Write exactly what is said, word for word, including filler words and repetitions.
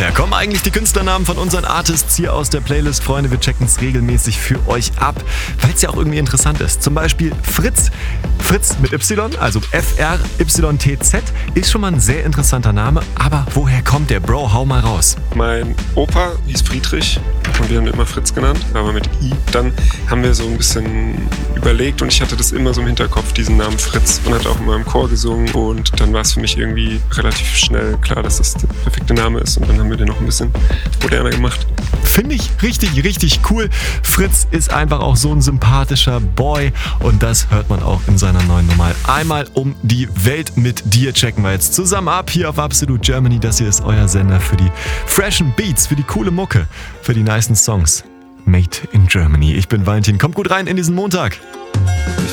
Woher kommen eigentlich die Künstlernamen von unseren Artists hier aus der Playlist? Freunde, wir checken es regelmäßig für euch ab, weil es ja auch irgendwie interessant ist. Zum Beispiel Fritz. Fritz mit Y, also F R Y T Z, ist schon mal ein sehr interessanter Name. Aber woher kommt der, Bro? Hau mal raus. Mein Opa hieß Friedrich und wir haben ihn immer Fritz genannt, aber mit I. Dann haben wir so ein bisschen überlegt und ich hatte das immer so im Hinterkopf, diesen Namen Fritz, und hatte auch in meinem Chor gesungen, und dann war es für mich irgendwie relativ schnell klar, dass das der perfekte Name ist, und dann haben wir den noch ein bisschen moderner gemacht. Finde ich richtig, richtig cool. Fritz ist einfach auch so ein sympathischer Boy, und das hört man auch in seiner neuen Nummer. Einmal um die Welt mit dir checken wir jetzt zusammen ab hier auf Absolute Germany. Das hier ist euer Sender für die freshen Beats, für die coole Mucke, für die nicen Songs. Made in Germany. Ich bin Valentin. Kommt gut rein in diesen Montag.